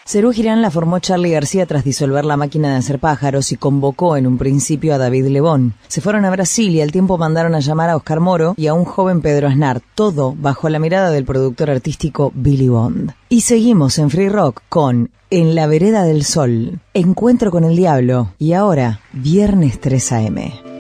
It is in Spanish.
Serú Girán la formó Charly García tras disolver la máquina de hacer pájaros y convocó en un principio a David Lebón. Se fueron a Brasil y al tiempo mandaron a llamar a Oscar Moro y a un joven Pedro Aznar, todo bajo la mirada del productor artístico Billy Bond. Y seguimos en Free Rock con En la vereda del sol, Encuentro con el diablo y ahora Viernes 3 AM.